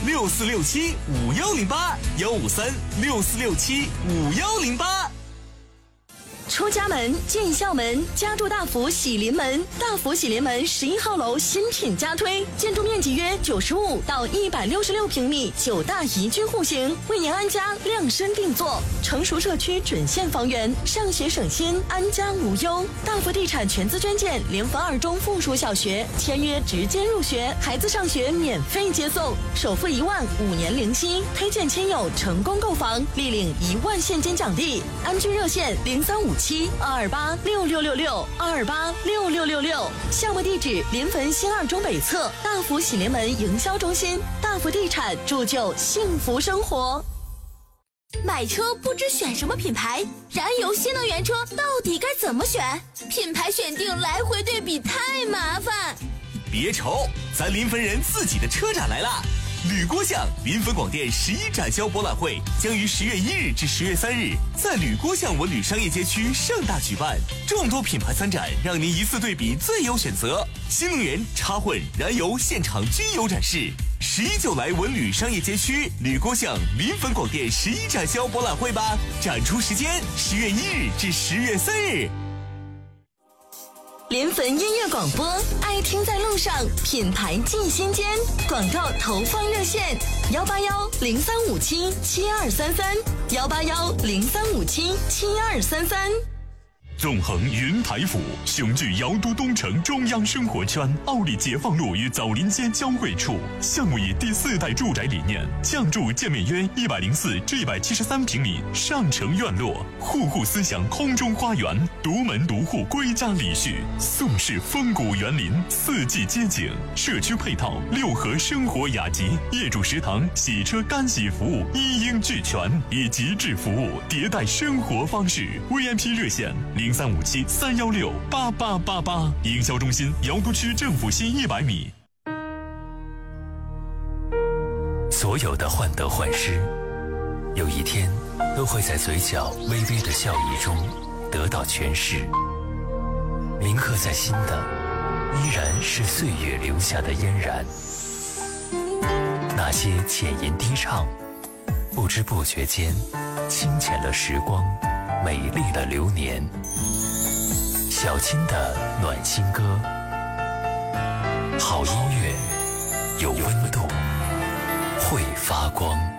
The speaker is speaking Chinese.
，64675108，15364675108。 出家门，进校门，家住大福喜临门。大福喜临门11号楼新品加推，建筑面积约95到166平米，9大宜居户型，为您安家量身定做。成熟社区准现房源，上学省心，安家无忧。大福地产全资捐建联合2中附属小学，签约直接入学，孩子上学免费接送，首付1万，5年零息。推荐亲友成功购房，立领1万现金奖励。安居热线0357-228-6666，228-6666。项目地址：临汾新2中北侧大福喜临门营销中心。大福地产铸就幸福生活。 买车不知选什么品牌，燃油新能源车到底该怎么选？品牌选定来回对比太麻烦。 别愁，咱临汾人自己的车展来啦！吕郭巷临汾广电11展销博览会将于10月1日至10月3日在吕郭巷文旅商业街区盛大举办，众多品牌参展，让您一次对比最有选择。新能源、插混、燃油现场均有展示。11就来文旅商业街区吕郭巷临汾广电11展销博览会吧！展出时间10月1日至10月3日。 临汾音乐广播，爱听在路上，品牌进心间。广告投放热线：181-0357-7233，181-0357-7233。 纵横云台府，雄踞瑶都东城中央生活圈，奥利解放路与枣林街交汇处。项目以第4代住宅理念，降筑建面约104至173平米上城院落，户户思想空中花园，独门独户归家礼序，宋式风骨园林，四季街景，社区配套6合生活雅集，业主食堂、洗车干洗服务一应俱全，以极致服务迭代生活方式。VIP 热线0357-316-8888，营销中心瑶都区政府西100米。 所有的患得患失，有一天都会在嘴角微微的笑意中得到诠释。铭刻在心的，依然是岁月留下的嫣然。那些浅吟低唱，不知不觉间清浅了时光，美丽了流年。小青的暖心歌，好音乐，有温度，会发光。